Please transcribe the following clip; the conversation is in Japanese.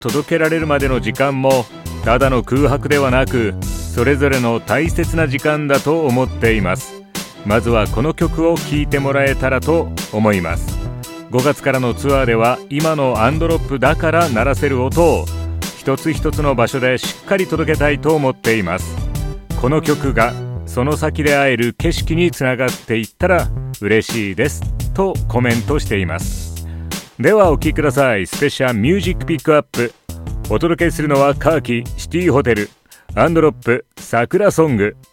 届けられるまでの時間もただの空白ではなく、それぞれの大切な時間だと思っています。まずはこの曲を聴いてもらえたらと思います。5月からのツアーでは今のアンドロップだから鳴らせる音を一つ一つの場所でしっかり届けたいと思っています。この曲がその先で会える景色につながっていったら嬉しいですとコメントしています。ではお聴きください。スペシャルミュージックピックアップ。お届けするのはカーキシティホテルアンドロップ桜ソング。